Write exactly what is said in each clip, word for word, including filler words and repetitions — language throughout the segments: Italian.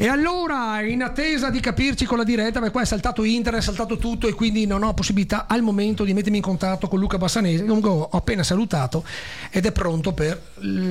E allora, in attesa di capirci con la diretta, perché qua è saltato internet, è saltato tutto e quindi non ho possibilità al momento di mettermi in contatto con Luca Bassanese. Comunque ho appena salutato ed è pronto per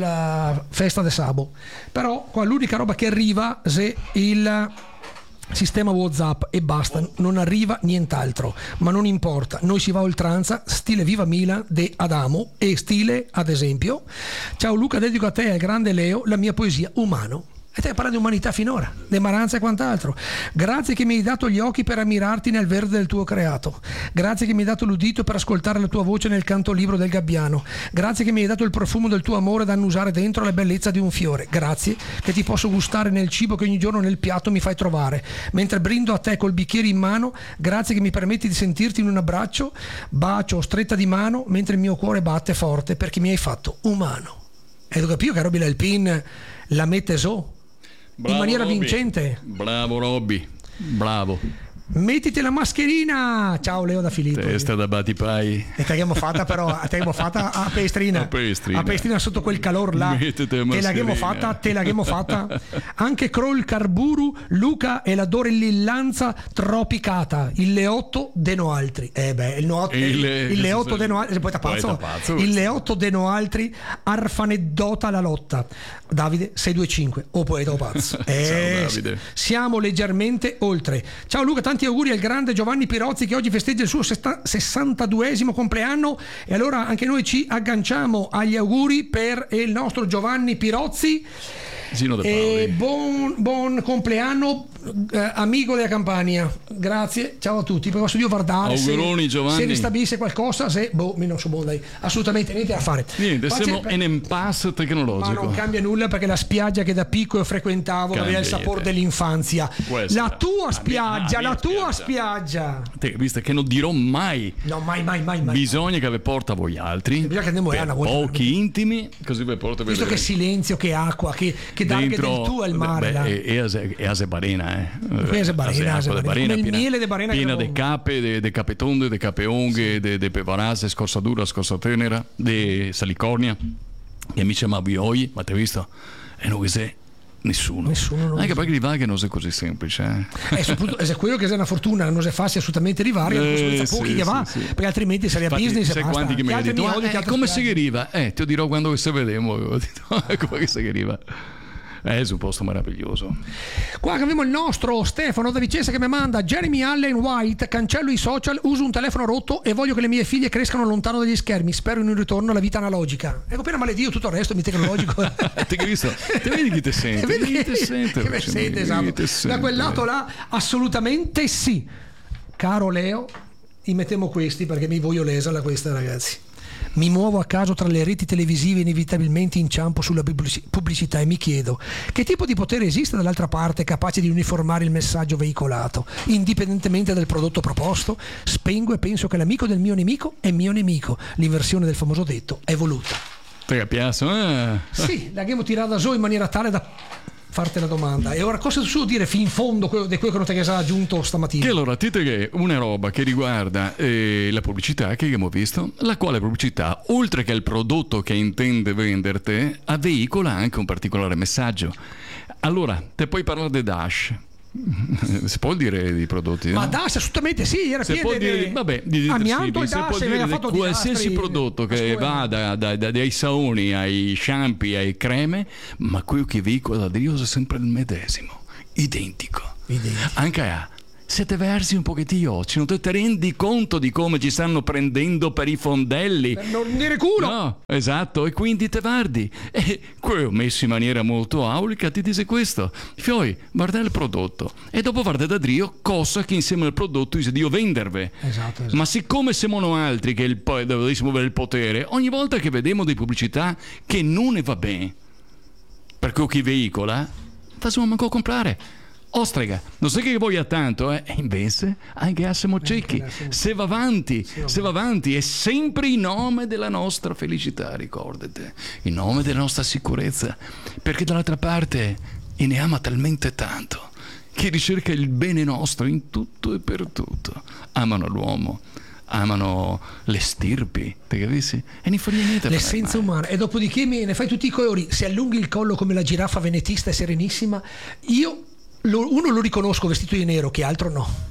la festa de Sabo. Però qua l'unica roba che arriva se il sistema WhatsApp e basta, non arriva nient'altro, ma non importa, noi si va a oltranza, stile Viva Milan de Adamo e stile, ad esempio, ciao Luca, dedico a te e al grande Leo la mia poesia Umano. E te parla di umanità finora, di Maranza e quant'altro. Grazie che mi hai dato gli occhi per ammirarti nel verde del tuo creato. Grazie che mi hai dato l'udito per ascoltare la tua voce nel canto libro del gabbiano. Grazie che mi hai dato il profumo del tuo amore da annusare dentro la bellezza di un fiore. Grazie che ti posso gustare nel cibo che ogni giorno nel piatto mi fai trovare. Mentre brindo a te col bicchiere in mano, grazie che mi permetti di sentirti in un abbraccio, bacio o stretta di mano, mentre il mio cuore batte forte perché mi hai fatto umano. E tu capisci che Robby Lalpin la mette so? Bravo, in maniera Robby. vincente. Bravo Robby, bravo. Mettiti la mascherina. Ciao Leo da Filippo. Testa da Batipai. E te l'abbiamo fatta però, te l'abbiamo fatta a Pestrina. A Pestrina. A Pestrina sotto quel calor là. Mettete la Te l'abbiamo mascherina. fatta, te l'abbiamo fatta. Anche Kroll Carburu, Luca e la Dorellillanza tropicata. Il Leotto de no altri. Eh beh, il, no, il, Il- il Leotto de no altri. Poi Poi tapazzo. tapazzo, Il questo. Leotto de no altri. Arfaneddota la lotta. Davide sei due cinque. O poeta o pazzo. Eh, Davide. siamo leggermente oltre. Ciao Luca, tanti auguri al grande Giovanni Pirozzi che oggi festeggia il suo sesta- sessantaduesimo compleanno, e allora anche noi ci agganciamo agli auguri per il nostro Giovanni Pirozzi. Gino De E Paoli. buon, buon compleanno, eh, amico della Campania. Grazie, ciao a tutti. Poi posso io guardare Auguroni, se, Giovanni. se ristabilisse qualcosa, se boh, mi non so buon dai. Assolutamente niente da fare. Niente, Faccia- siamo in impasse ma tecnologico. non cambia nulla, perché la spiaggia che da piccolo frequentavo Cambia aveva il sapore niente. dell'infanzia. Questa. La tua La spiaggia, mia- la la tua mia spiaggia. Te, visto che non dirò mai. No, mai, mai, mai, mai. Bisogna che vi porta voi altri. Bisogna che andiamo per a una volta. pochi intimi, così vi porta a Visto vedere. che silenzio, che acqua, che, che darghe del tu al mare. Beh, là. e, e ase, e ase barena, eh. Qui ase barena, ase acqua de barena. Come il piena, miele de barena piena che de cape, de, de capetonde, de capeonghe, de, de pevarase, scorsa dura, scorsa tenera, de salicornia. E amici ma bioi, ma ti hai visto? E non sei nessuno. Nessuno non Anche lo perché arrivare non è così semplice, eh. Eh, soprattutto, è quello che è una fortuna, non si fa assolutamente arrivare, Eh, pochi sì, che va, sì, sì. perché altrimenti sarebbe Infatti, business e sai basta. quanti che mi Che hanno altri detto, miodi, "Ah, che eh, altre come si spiagge?" arriva? Eh, ti dirò quando si vedemo. Ho detto, "Ah, come si arriva?" Eh, è un posto meraviglioso. Qua che abbiamo il nostro Stefano da Vicenza che mi manda: Jeremy Allen White, cancello i social, uso un telefono rotto e voglio che le mie figlie crescano lontano dagli schermi, spero in un ritorno alla vita analogica. Ecco, appena maledio tutto il resto mi tecnologico. Ti hai visto? Ti vedi chi ti sente? Vedi Chi ti sente? che mi sente, Chi esatto. ti sente? Da quel lato là assolutamente sì. Caro Leo, ti mettiamo questi perché mi voglio lesala questa, ragazzi. Mi muovo a caso tra le reti televisive, inevitabilmente inciampo sulla pubblici- pubblicità e mi chiedo che tipo di potere esiste dall'altra parte capace di uniformare il messaggio veicolato, indipendentemente dal prodotto proposto. Spengo e penso che l'amico del mio nemico è mio nemico. L'inversione del famoso detto è voluta. Ti capiasso? Eh? Sì, l'abbiamo tirata su in maniera tale da farti la domanda. E ora cosa suo dire fin in fondo quello di quello che non ti è aggiunto stamattina? Che allora, dite che una roba che riguarda eh, la pubblicità che abbiamo visto, la quale pubblicità, oltre che il prodotto che intende venderti, veicola anche un particolare messaggio. Allora, te puoi parlare di Dash. Si può dire di prodotti? Ma no? Dash assolutamente sì, era Se pieno può di dire, vabbè, di amianto detersivi, e se può Dash dire aveva di fatto qualsiasi disastri prodotto a che scuola. va da, da- da- dai saoni ai shampoo ai creme, ma quello che veicola Dio è sempre il medesimo, identico. Identico. Anche a siete versi un pochettino, non te, te rendi conto di come ci stanno prendendo per i fondelli? Per non dire culo. No, esatto, e quindi te guardi. E quello messo in maniera molto aulica ti dice questo. Fioi, guarda il prodotto. E dopo guarda da Dio cosa che insieme al prodotto dice Dio venderve. Esatto, esatto. Ma siccome siamo altri che il, po- dovessimo avere il potere, ogni volta che vediamo delle pubblicità che non ne va bene, per quello che veicola, facciamo manco comprare. Ostrega, non so che voglia tanto, eh? E invece anche a siamo ciechi. Se va avanti, se va avanti, è sempre in nome della nostra felicità, ricordate, in nome della nostra sicurezza, perché dall'altra parte e ne ama talmente tanto che ricerca il bene nostro in tutto e per tutto. Amano l'uomo, amano le stirpi, ti capisci? E ne fa niente. L'essenza umana. E dopodiché me ne fai tutti i colori. Se allunghi il collo come la giraffa venetista e serenissima, io lo, uno lo riconosco vestito di nero, che altro no.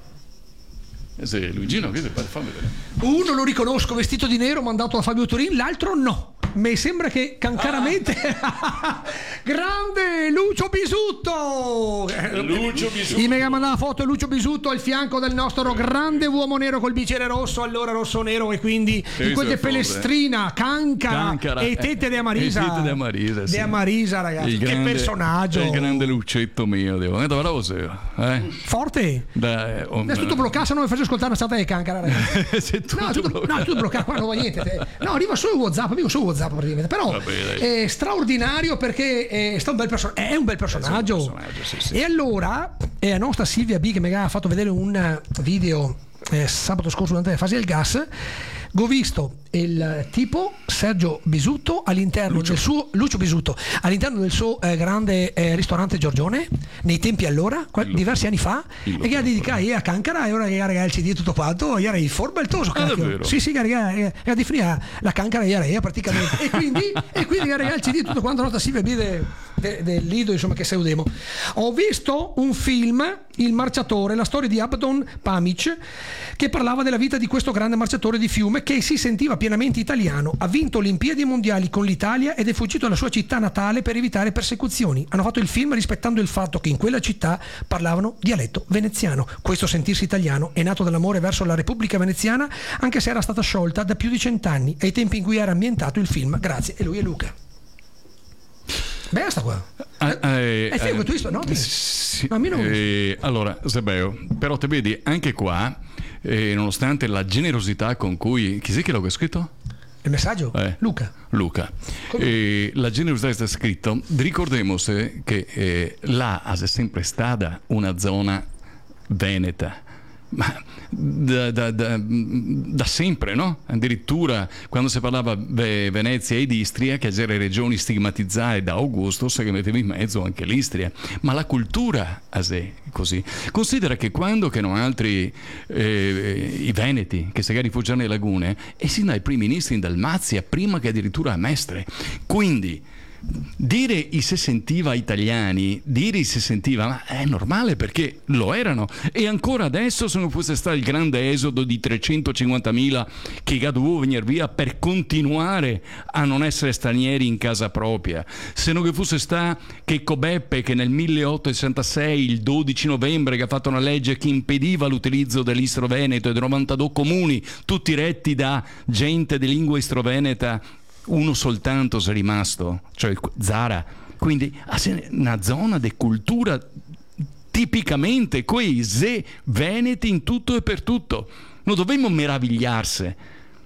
Eh sì, Luigino, che fa vedere? Uno lo riconosco vestito di nero mandato da Fabio Turin, l'altro no. Mi sembra che cancaramente ah. grande Lucio Bisutto Lucio Bisutto il mega mandava foto Lucio Bisutto al fianco del nostro grande uomo nero col bicchiere rosso, allora rosso nero, e quindi sì, in quelle Pelestrina, Cancara, Cancara e Tette de Amarisa, e Tette de Amarisa, sì. De Amarisa, ragazzi, il che grande, personaggio, il grande Lucetto mio, devo eh, bravo sei, eh? forte Dai, oh, è tutto bloccato, se non mi faccio ascoltare una stata di Cancara, ragazzi. tutto no, è tutto, bloccato. No, è tutto bloccato, qua non va niente, no, arriva solo WhatsApp, arriva solo WhatsApp praticamente. Però Vabbè, è straordinario perché è, sta un bel perso- è un bel personaggio, un personaggio sì, sì. E allora è la nostra Silvia B, che mi ha fatto vedere un video eh, sabato scorso durante le fasi del gas. Ho visto il tipo Sergio Bisutto all'interno Lucio. del suo Lucio Bisutto all'interno del suo eh, grande eh, ristorante Giorgione nei tempi allora, qua, diversi anni fa, e che ha dedicato a Cancara, e ora che ha il C D e tutto quanto, era il forbeltoso ah, sì sì che ha definito la Cancara era praticamente e quindi e quindi ha il C D e tutto quanto, nota Silvia B del de, de Lido, insomma, che seudemo. Ho visto un film, Il marciatore, la storia di Abdon Pamic, che parlava della vita di questo grande marciatore di Fiume che si sentiva pienamente italiano, ha vinto Olimpiadi mondiali con l'Italia ed è fuggito dalla sua città natale per evitare persecuzioni. Hanno fatto il film rispettando il fatto che in quella città parlavano dialetto veneziano. Questo sentirsi italiano è nato dall'amore verso la Repubblica Veneziana, anche se era stata sciolta da più di cent'anni, ai tempi in cui era ambientato il film. Grazie. E lui è Luca. Beh, sta qua. Ah, eh, è figo, eh, tu visto? No, ti... sì, no, a me non... eh, allora, Sebeo, però te vedi anche qua, eh, nonostante la generosità con cui... Chi è che l'ha scritto? Il messaggio? Eh, Luca. Luca. Eh, la generosità sta scritto. Ricordemos che eh, là è sempre stata una zona veneta. Ma da, da, da, da sempre, no? Addirittura quando si parlava di Venezia ed Istria, che erano regioni stigmatizzate da Augusto, se metteva in mezzo anche l'Istria. Ma la cultura è così. Considera che quando che non altri eh, i Veneti che si rifugiano nelle lagune, e sin dai primi ministri in Dalmazia, prima che addirittura a Mestre. Quindi dire i se sentiva italiani, dire i se sentiva, ma è normale perché lo erano, e ancora adesso se non fosse stato il grande esodo di trecentocinquantamila che dovuto venire via per continuare a non essere stranieri in casa propria, se non che fosse sta Checco Beppe che nel milleottocentosessantasei, il dodici novembre, che ha fatto una legge che impediva l'utilizzo dell'istro veneto e dei novantadue comuni tutti retti da gente di lingua istroveneta, uno soltanto è rimasto, cioè Zara. Quindi una zona di cultura tipicamente quei veneti in tutto e per tutto. Non dovremmo meravigliarsi.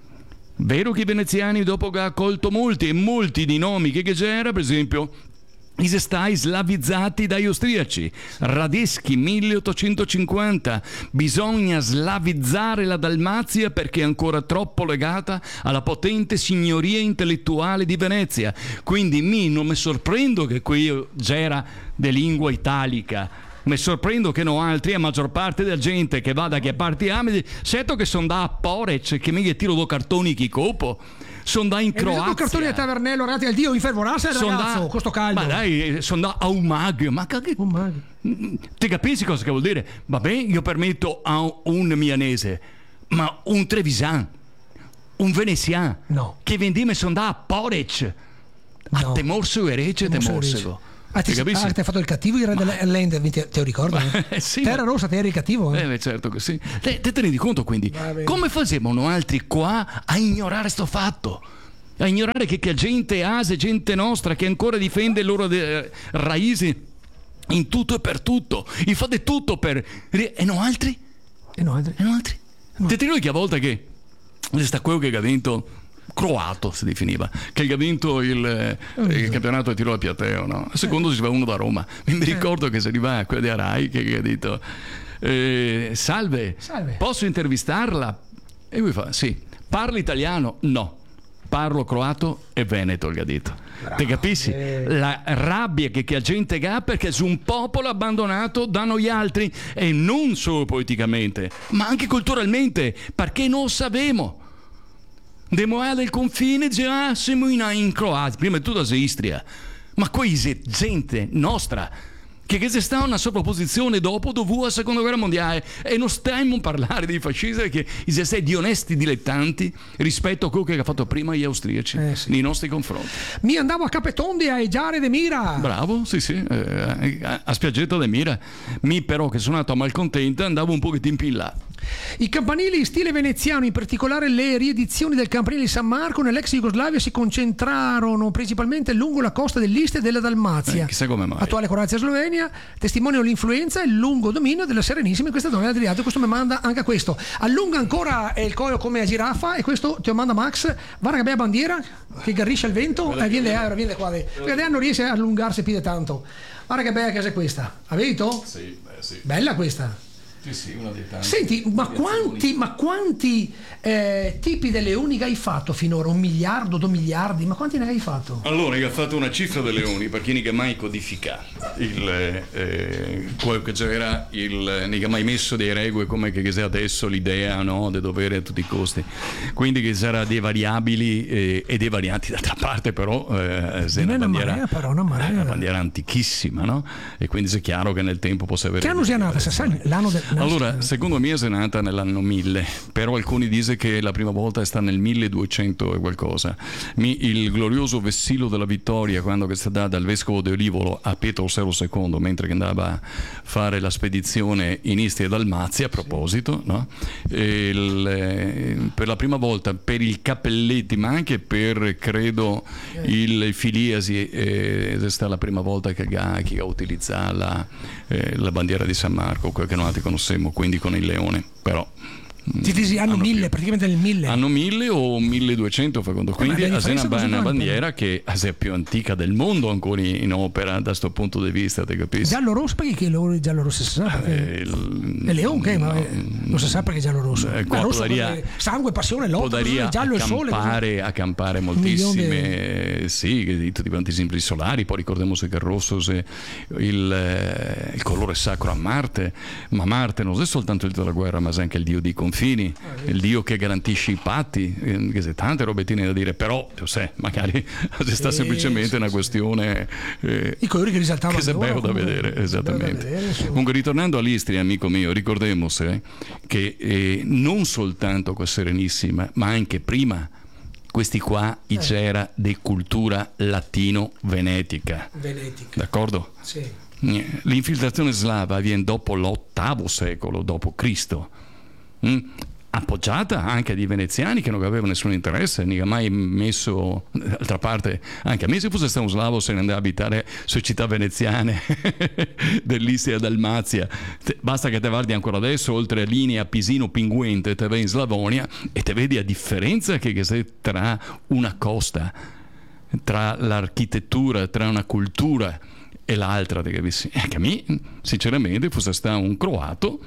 Vero che i veneziani, dopo che ha accolto molti e molti di nomi che c'era, per esempio si stai slavizzati dagli austriaci, Radeschi milleottocentocinquanta, bisogna slavizzare la Dalmazia perché è ancora troppo legata alla potente signoria intellettuale di Venezia, quindi mi non mi sorprendo che qui c'era di lingua italica, mi sorprendo che non altri, a maggior parte della gente che va da che parti ha, mi dice, certo che sono da a Porec, che mi tiro do cartoni chi copo, sono da in Croazia. E cartoni a Tavernello, ragazzi, al dio infervorasse il ragazzo, da, questo caldo. Ma dai, sono da a Umag, ma che... Umag. Ti capisci cosa che vuol dire? Vabbè, io permetto a un milanese, ma un trevisan, un veneziano, no, che vendime sono da a Porec, a no. Temorso e Rece, Temorsego. Ah, ti, ah, ti hai fatto il cattivo il re dell'Ender, te, te lo ricordo? Eh? Sì, Terra ma... Rossa, te eri il cattivo? Eh? Eh, certo che sì. Te, te, te rendi conto quindi? Come facevano altri qua a ignorare sto fatto? A ignorare che, che gente ase, gente nostra che ancora difende le loro de, raizi in tutto e per tutto. E fate tutto per... E non altri? E non altri? E non altri? No. Te ti che a volte che sta quello che ha vinto... croato si definiva, che ha vinto il, oh, il campionato di tiro al piatteo, no? Secondo eh. si va uno da Roma. Mi ricordo eh. che si arriva a quella di Arai che, che ha detto eh, salve, salve, posso intervistarla? E lui fa sì. Parli italiano? No. Parlo croato e veneto, gli ha detto. Te capisci? Eh. La rabbia che, che la gente ha perché è un popolo abbandonato da noi altri, e non solo politicamente ma anche culturalmente, perché non sapemo. Demo del confine già siamo in, in Croazia, prima di tutto a Istria, ma qui c'è gente nostra che c'è stata una sovrapposizione dopo dovuta alla seconda guerra mondiale, e non stiamo a parlare dei fascisti che sono stati di onesti dilettanti rispetto a quello che ha fatto prima gli austriaci eh, sì. nei nostri confronti. Mi andavo a Capetondi a Eggiare de Mira. Bravo, sì sì, eh, a Spiaggetto de Mira. Mi però che sono nato a malcontenta andavo un pochettino più in là. I campanili in stile veneziano, in particolare le riedizioni del campanile di San Marco nell'ex Jugoslavia, si concentrarono principalmente lungo la costa dell'Istria e della Dalmazia, eh, chissà come mai. attuale Croazia e Slovenia, testimoniano l'influenza e il lungo dominio della Serenissima in questa zona dell'Adriatico. Questo mi manda anche a questo. Allunga ancora il collo come a giraffa, e questo ti lo manda Max. Guarda che bella bandiera che garrisce al vento, e eh, viene, eh, viene qua, perché non riesce a allungarsi più di tanto. Guarda che bella casa è questa, ha visto? Sì, beh, sì. Bella questa. Sì, sì, una dei tanti. Senti, ma quanti, ma quanti eh, tipi di leoni che hai fatto finora? Un miliardo, due miliardi? Ma quanti ne hai fatto? Allora, io ho fatto una cifra dei leoni perché non mai codifica il eh, quello che c'era, il non ha mai messo dei regole come che c'è adesso l'idea, no, di dovere a tutti i costi. Quindi che c'era dei variabili eh, e dei varianti. D'altra parte, però, eh, è una bandiera, marea, però, una, marea. una bandiera antichissima, no? E quindi è chiaro che nel tempo possa avere. Che anno sia nata? Sai, l'anno del. Allora, secondo me è nata nell'anno mille, però alcuni dicono che la prima volta è stata nel milleduecento e qualcosa. Mi, il glorioso vessillo della vittoria, quando è stata data dal vescovo di Olivolo a Pietro secondo, mentre che andava a fare la spedizione in Istria e Dalmazia, a proposito, no? il, per la prima volta per il Cappelletti, ma anche per, credo, il Filiasi, eh, è stata la prima volta che ha, che ha utilizzato la, eh, la bandiera di San Marco, quella che noi conosciamo, quindi con il leone, però ti dici anno mille, più, praticamente nel mille anno mille o milleduecento secondo, quindi è una, una bandiera che è più antica del mondo ancora in opera da questo punto di vista, ti capisci? Giallo rosso, perché il giallo rosso si sa perché... eh, il, è leone che no, ma non si sa perché giallo rosso, eh, ma rosso podaria, sangue, passione, lotta, giallo e sole, accampare, accampare moltissime di... sì, tutti quanti i simboli solari. Poi ricordiamo che il rosso se il, il colore sacro a Marte, ma Marte non è soltanto il dio della guerra, ma è anche il dio di confini, il dio che garantisce i patti, che c'è tante robettine da dire, però sai, magari sì, sta semplicemente sì, una questione eh, i colori che risaltavano, che è bello da vedere, esattamente. Da vedere, sì. Comunque, ritornando all'Istria, amico mio, ricordiamoci eh, che eh, non soltanto con Serenissima, ma anche prima questi qua eh. c'era di cultura latino-venetica, venetica, d'accordo? Sì. L'infiltrazione slava avviene dopo l'ottavo secolo dopo Cristo, mm? appoggiata anche di veneziani che non avevano nessun interesse, non ha mai messo, d'altra parte anche a me se fosse stato un slavo se ne andava a abitare su città veneziane dell'Istria e Dalmazia, basta che te guardi ancora adesso oltre linea Pisino Pinguente, te vai in Slavonia e te vedi a differenza che c'è tra una costa, tra l'architettura, tra una cultura e l'altra, anche a me sinceramente fosse stato un croato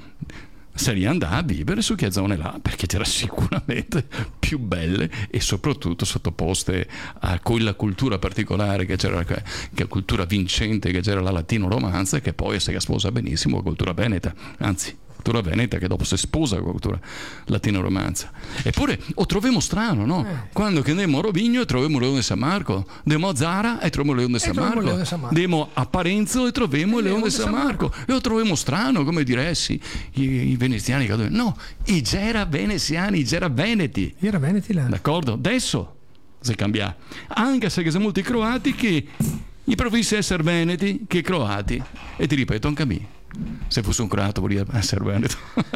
se ne andava a vivere su che zone là, perché c'era sicuramente più belle e soprattutto sottoposte a quella cultura particolare che c'era, che cultura vincente che c'era la latino-romanza, che poi si sposa benissimo con la cultura veneta, anzi cultura veneta che dopo si sposa con la cultura latino-romanza. Eppure o troviamo strano, no? Eh. Quando che andiamo a Rovigno e troviamo il leone di San Marco, andiamo a Zara e troviamo il leone di San Marco, andiamo a Parenzo e troviamo il leone di San Marco, e lo troviamo strano, come diresti i, i veneziani, no, i gera veneziani, i gera veneti, i gera veneti là, d'accordo? Adesso si cambia, anche se ci sono molti croati che gli preferisce essere veneti che croati, e ti ripeto anche a me, se fosse un croato vorrebbe essere veneto.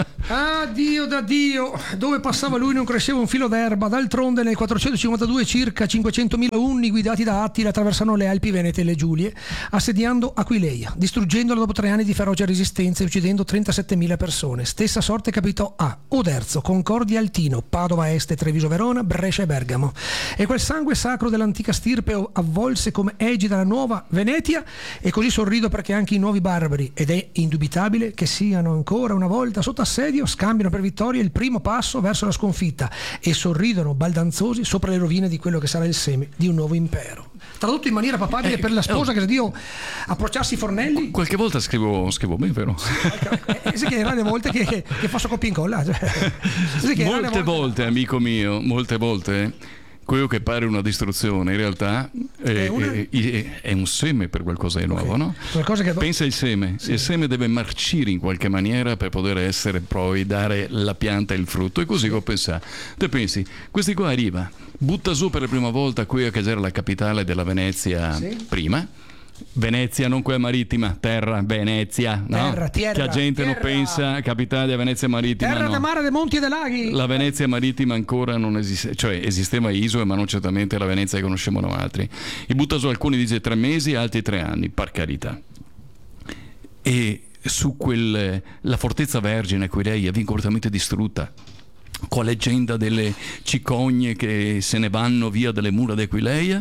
Ah, Dio da Dio, dove passava lui non cresceva un filo d'erba. D'altronde nel quattrocentocinquantadue circa cinquecentomila unni guidati da Attila attraversano le Alpi Venete e le Giulie, assediando Aquileia, distruggendola dopo tre anni di feroce resistenza e uccidendo trentasettemila persone. Stessa sorte capitò a Oderzo, Concordia e Altino, Padova Est, Treviso Verona, Brescia e Bergamo. E quel sangue sacro dell'antica stirpe avvolse come egida la nuova Venetia, e così sorrido perché anche i nuovi barbari, ed è indubitabile che siano ancora una volta sotto assedio, scambiano per vittoria il primo passo verso la sconfitta e sorridono baldanzosi sopra le rovine di quello che sarà il seme di un nuovo impero. Tradotto in maniera papabile eh, per la sposa oh. che Dio approcciarsi i fornelli. Qualche volta scrivo scrivo bene, vero? Eh, sì, che erano le volte che, che, che faccio copia e incolla. Cioè, sì, molte volte, volte, amico mio, molte volte quello che pare una distruzione in realtà è, È una- è- è- è un seme per qualcosa di nuovo, Ok. no? Qualcosa che- Pensa il seme, il seme deve marcire in qualche maniera per poter essere poi dare la pianta e il frutto, e così che ho pensato. Te pensi, questi qua arriva, butta su per la prima volta qui che era la capitale della Venezia Sì. prima. Venezia, non quella marittima, terra, Venezia, no? Terra, tierra, che la gente terra. non pensa, capitale della Venezia marittima, Terra no. da mare, dei monti e dei laghi. La Venezia marittima ancora non esiste, cioè esisteva isole, ma non certamente la Venezia che conoscevano altri. I butta su, alcuni dice tre mesi, altri tre anni, per carità. E su quel, la fortezza Vergine, Aquileia, viene completamente distrutta, con la leggenda delle cicogne che se ne vanno via dalle mura di Aquileia,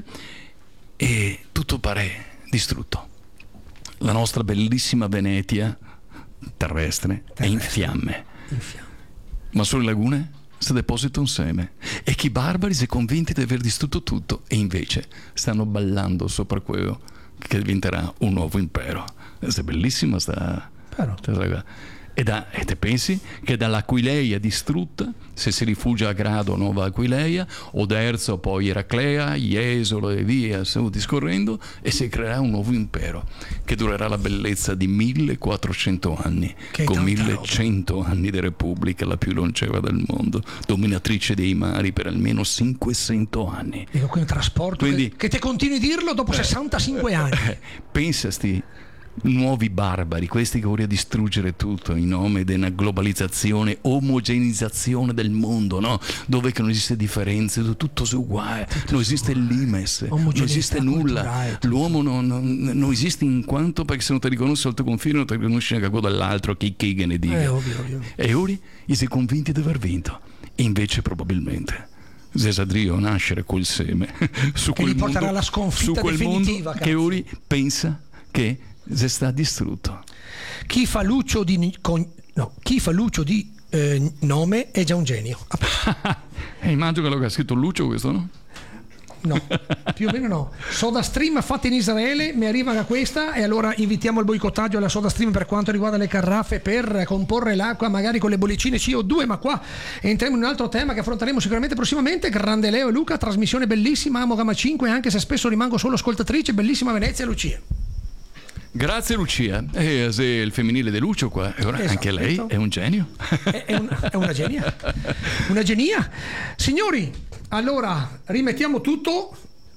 e tutto pare distrutto. La nostra bellissima Venetia terrestre, è in fiamme, In fiamme. ma sulle lagune si deposita un seme, e chi barbari si è convinti di aver distrutto tutto, e invece stanno ballando sopra quello che diventerà un nuovo impero. È bellissima sta, Però. sta- e, da, e te pensi che dall'Aquileia distrutta, se si rifugia a Grado, Nuova Aquileia, Oderzo, poi Eraclea, Jesolo e via, stiamo discorrendo, e si creerà un nuovo impero che durerà la bellezza di millequattrocento anni, Che con tanta millecento anni di repubblica, la più longeva del mondo, dominatrice dei mari per almeno cinquecento anni. Dico, qui un trasporto Quindi- che, che te continui a dirlo dopo sessantacinque anni. Eh, pensa a sti nuovi barbari, questi che vogliono distruggere tutto in nome di una globalizzazione, omogenizzazione del mondo, no? Dove che non esiste differenze, dove tutto è uguale, non esiste il limes, non Omogeneità esiste nulla, culturale, tutto. l'uomo non, non- non esiste in quanto, perché se non ti riconosci al tuo confine non ti riconosci neanche quello dell'altro, chi chi che ne dica. Eh, ovvio, ovvio. E ora si è convinti di aver vinto, e invece probabilmente Zesadrio nascere col seme su Che quel gli porterà mondo, alla sconfitta su quel definitiva, mondo cazzo. che ora pensa che si sta distrutto. Chi fa Lucio di, con- no, chi fa Lucio di eh, nome è già un genio. E immagino che lo ha scritto Lucio questo, no? No, più o meno no. Soda Stream fatta in Israele, mi arriva da questa, e allora invitiamo al boicottaggio alla Soda Stream per quanto riguarda le carraffe per comporre l'acqua magari con le bollicine C O due, ma qua entriamo in un altro tema che affronteremo sicuramente prossimamente. Grande Leo e Luca, trasmissione bellissima, amo Gamma cinque, anche se spesso rimango solo ascoltatrice, bellissima Venezia, Lucia. Grazie Lucia. E se il femminile di Lucio qua, e ora Esatto, anche lei esatto. è un genio. È, è un- è una genia, una genia. Signori, allora rimettiamo tutto.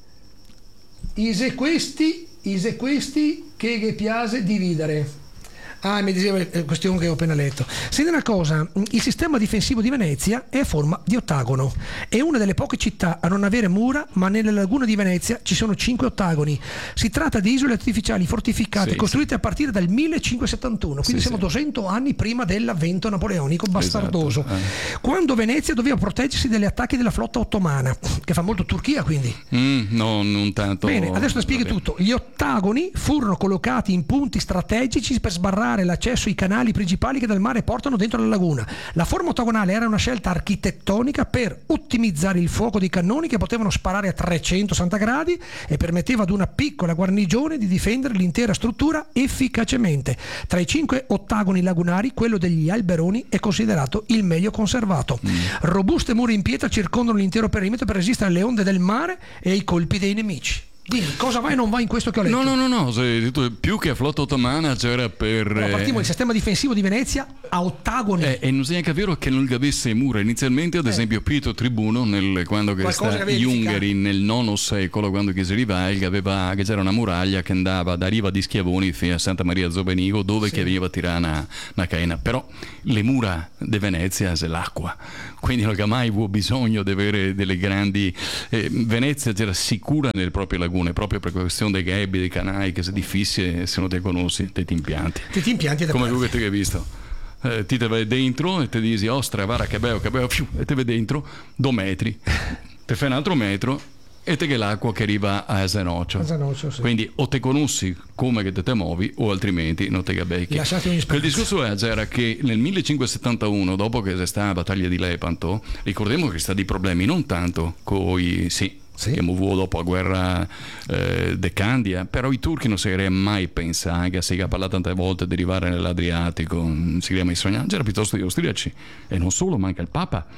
Ise questi, ise questi che che piace dividere. Ah, mi diceva il questione che ho appena letto. Senti una cosa, il sistema difensivo di Venezia è a forma di ottagono. È una delle poche città a non avere mura, ma nella laguna di Venezia ci sono cinque ottagoni. Si tratta di isole artificiali fortificate Sì, costruite a partire dal millecinquecentosettantuno, quindi Sì, siamo sì. duecento anni prima dell'avvento napoleonico bastardoso. Esatto, eh. Quando Venezia doveva proteggersi dagli attacchi della flotta ottomana, che fa molto Turchia quindi. Mm, no, non tanto. Bene, adesso ti spiego vabbè. tutto. Gli ottagoni furono collocati in punti strategici per sbarrare l'accesso ai canali principali che dal mare portano dentro la laguna. La forma ottagonale era una scelta architettonica per ottimizzare il fuoco dei cannoni che potevano sparare a trecentosessanta gradi e permetteva ad una piccola guarnigione di difendere l'intera struttura efficacemente. Tra i cinque ottagoni lagunari, quello degli Alberoni è considerato il meglio conservato. Mm. Robuste mura in pietra circondano l'intero perimetro per resistere alle onde del mare e ai colpi dei nemici. Dimmi, cosa va e non va in questo che ho letto? No, no, no, no, se- detto, più che a flotta ottomana c'era per... Allora, partiamo eh, il sistema difensivo di Venezia a ottagoni. Eh, e non sia neanche vero che non avesse mura. Inizialmente, ad Eh. esempio, Pietro Tribuno, nel, quando che Qualcosa sta, che aveva gli edificato. Ungari nel nono secolo, quando che si rivalga, aveva, che c'era una muraglia che andava da Riva di Schiavoni fino a Santa Maria Zobenigo, dove Sì. che veniva tirata una, una caena. Però le mura di Venezia è l'acqua, quindi non ha mai avuto bisogno di avere delle grandi... eh, Venezia era sicura nelle proprie lagune, proprio per questione dei gabbi, dei canali, che se difficile se non te conosci, te ti impianti. Ti ti impianti da Come parte. tu che ti hai visto. Eh, ti te vai dentro e ti dici ostra, guarda che bello, che bello, fiu, e te vai dentro due metri, te fai un altro metro e te che l'acqua che arriva a Zanoccio. A Zanoccio, sì. Quindi o te conosci come che te, te muovi o altrimenti non te gabecchi. Lasciate ogni Quel speranza. discorso è, era che nel millecinquecentosettantuno, dopo che c'è stata la battaglia di Lepanto, ricordiamo che ci sono dei problemi non tanto con i... Sì, Sì. che muovo dopo la guerra eh, de Candia, però i turchi non si sarebbero mai pensati, anche se si è parlato tante volte di arrivare nell'Adriatico, non si sarebbe mai sognato, c'era piuttosto gli austriaci, e non solo, ma anche il Papa.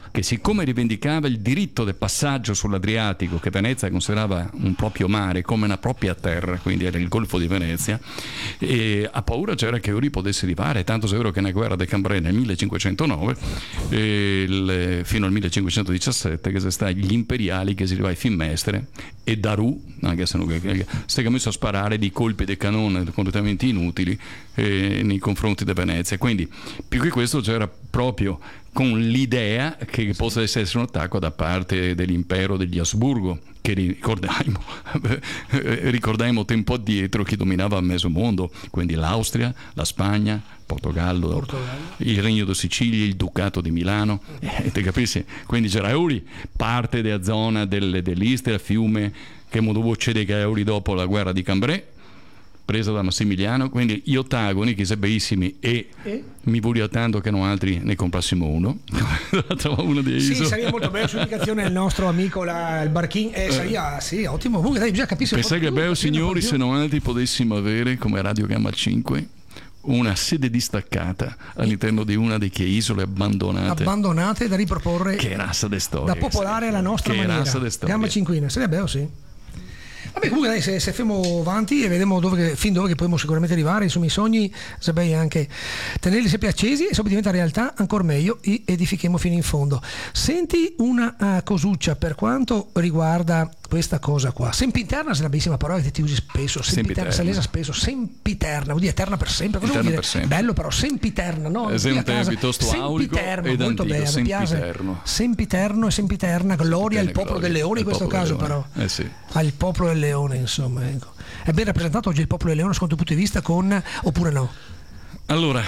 che siccome rivendicava il diritto del passaggio sull'Adriatico, che Venezia considerava un proprio mare come una propria terra, quindi era il Golfo di Venezia, e a paura c'era che Uri potesse arrivare, tanto è vero che nella guerra de Cambrai nel millecinquecentonove e il, fino al millecinquecentodiciassette che sono stati gli imperiali che si arrivava a Fimmestre e Daru, anche se non si è messo a sparare di colpi di cannone completamente inutili eh, nei confronti di Venezia. Quindi più che questo c'era proprio con l'idea che possa essere un attacco da parte dell'impero degli Asburgo, che ricordiamo, ricordiamo tempo addietro che dominava mezzo mondo, quindi l'Austria, la Spagna, Portogallo, Portogallo. Il Regno di Sicilia, il Ducato di Milano, eh, te capisci? Quindi c'era Euri, parte della zona del, dell'Istria, fiume che dovuto cedere a Euri dopo la guerra di Cambrai, presa da Massimiliano, quindi gli ottagoni che sono bellissimi e, e? mi voglio tanto che non altri ne comprassimo uno. uno dei sì, sarebbe molto bello sull'indicazione del nostro amico la, il Barchin, eh, sarebbe, sì, ottimo. Comunque dai, bisogna capire. Pensate che bello, signori, se non altri potessimo avere come Radio Gamma cinque una sede distaccata all'interno di una delle isole abbandonate abbandonate da riproporre, che razza de storia, da popolare alla nostra che maniera. Razza de storia. Gamma cinquina, sarebbe bello, sì. Vabbè, comunque dai, se, se fermo avanti e vediamo dove, fin dove che possiamo sicuramente arrivare, insomma i sogni saprei anche tenerli sempre accesi e se diventa realtà ancora meglio e edifichiamo fino in fondo. Senti una uh, cosuccia per quanto riguarda questa cosa qua. Sempiterna è una bellissima parola che ti usi spesso, sempiterna, sempiterna. spesso, sempiterna, vuol dire eterna per sempre. Cosa vuol dire? Sempre. Bello però, sempiterna, no? È un termine piuttosto aulico ed molto antico, bene, sempiterno. Sempiterno e sempiterna, gloria al popolo gloria, del leone in questo caso però. Eh sì. Al popolo del leone, insomma, ecco. È ben rappresentato oggi il popolo del leone secondo il punto di vista con oppure no? Allora,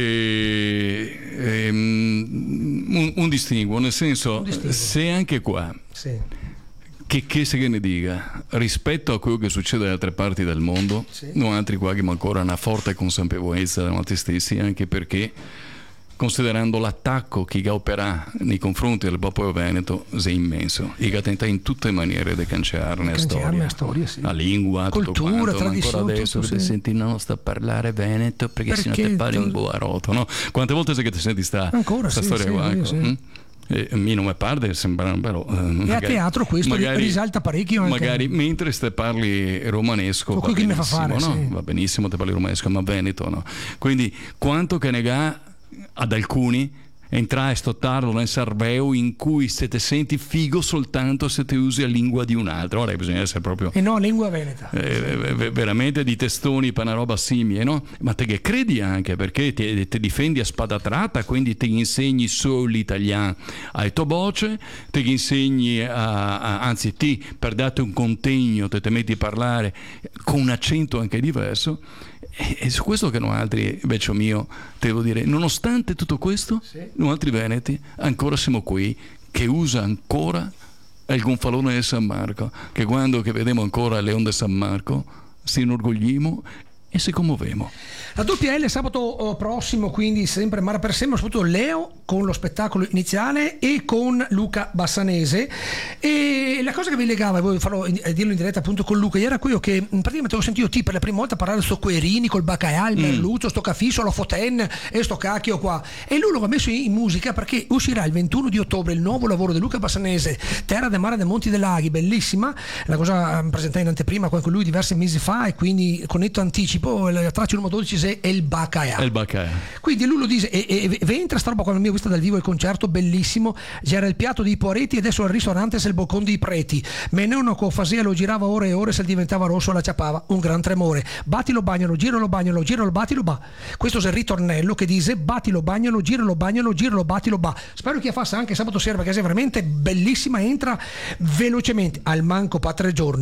eh, eh, un, un distinguo, nel senso, distinguo. Se anche qua sì. Che, che se che ne dica rispetto a quello che succede in altre parti del mondo, sì. Non altri qua che ancora una forte consapevolezza da noi stessi, anche perché considerando l'attacco che opera nei confronti del popolo veneto è immenso e che tenta in tutte le maniere di cancellare la storia, la storia sì. La lingua, cultura, tutto quanto, tradizione, ancora adesso tutto, che sì. senti non sta a parlare veneto perché, perché se no te parli un po' a roto, no? Quante volte sei che ti senti sta, ancora, sta sì, storia sì, qua, ecco. sì. Mm? E a me non mi pare, sembra però eh, magari, e a teatro questo magari, risalta parecchio anche. Magari mentre te parli romanesco va benissimo, fare, no? Sì. Va benissimo te parli romanesco, ma veneto no. Quindi quanto che nega ad alcuni entrare a stottarlo nel cervello in cui se te senti figo soltanto se te usi la lingua di un altro. Ora bisogna essere proprio e no lingua veneta eh, veramente di testoni per una roba simile, no? Ma te che credi anche perché ti, ti difendi a spada tratta, quindi ti insegni solo l'italiano ai tuo voce, ti insegni a, a, anzi ti per date un contegno te te metti a parlare con un accento anche diverso. E su questo che noi altri, invece mio, devo dire, nonostante tutto questo, sì. Noi altri veneti ancora siamo qui, che usa ancora il gonfalone di San Marco, che quando che vediamo ancora il Leone di San Marco, si inorgoglimo e si commovemo. La doppia L sabato prossimo, quindi sempre Mara per sempre, soprattutto Leo con lo spettacolo iniziale e con Luca Bassanese. E la cosa che mi legava, e voglio farlo, eh, dirlo in diretta appunto con Luca, era quello che praticamente ho sentito ti per la prima volta parlare di sto Querini col Baccaal, il Merluzzo, mm. sto Cafisso, lo Foten e sto cacchio qua. E lui l'ho messo in musica perché uscirà il ventuno di ottobre il nuovo lavoro di Luca Bassanese, Terra de Mare dei Monti dei Laghi, bellissima. La cosa presentai in anteprima con lui diversi mesi fa e quindi con netto anticipo la traccia numero dodici è il Baccaal. Il Baccaal. Quindi lui lo dice e, e, e entra sta roba quando mi ho visto dal vivo il concerto bellissimo, c'era il piatto dei Poretti e adesso al ristorante se il boccon dei preti, me ne uno cofasia lo girava ore e ore, se diventava rosso la ciapava, un gran tremore, battilo bagnalo, giralo bagnalo, giralo battilo ba. Questo è il ritornello che dice battilo bagnalo, giralo bagnalo, giralo battilo ba. Spero che la faccia anche sabato sera perché è veramente bellissima, entra velocemente al manco pa tre giorni.